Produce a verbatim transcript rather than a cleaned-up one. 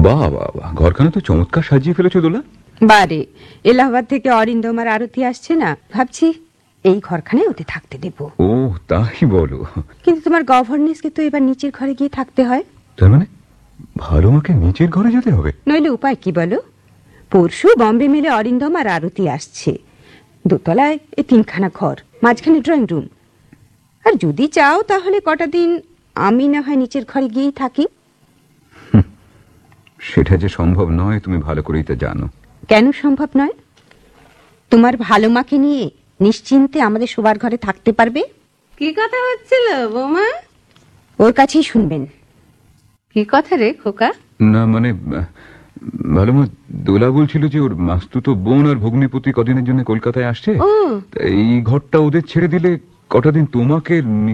বাহ বাহ বাহ, ঘরখানা তো চমৎকার সাজিয়ে ফেলেছো দোলা। বারে, এলাহাবাদ থেকে অরিন্দম আর আরতি আসছে না, ভাবছি এই ঘরখানে ওতে থাকতে দেব। ও তাই বলো? কিন্তু তোমার গভর্নেসকে তো এবার নিচের ঘরে গিয়ে থাকতে হয়। তার মানে ভালো মাকে নিচের ঘরে যেতে হবে? নইলে উপায় কি বলো? পরশু বম্বে মেলে অরিন্দম আর আরতি আসছে। দোতলায় এই তিনখানা ঘর, মাঝখানে ড্রয়িং রুম। আর যদি চাও তাহলে কটা দিন আমি না হয় নিচের ঘরে গিয়েই থাকি। সেটা যে সম্ভব নয় তুমি ভালো করেই তা জানো। কেন সম্ভব নয়? তোমার ভালো মাকে নিয়ে নিশ্চিন্তে আমাদের শোবার ঘরে থাকতে পারবে। কি কথা হচ্ছিল বৌমা? ওর কাছেই শুনবেন। কি কথা রে খোকা? না মানে ভালো মা, দোলা বলছিল যে ওর মাস্তুতো বোন আর ভগ্নিপতি কদিনের জন্য কলকাতায় আসছে। ও তা এই ঘরটা ওদের ছেড়ে দিলে কটা দিন তোমাকে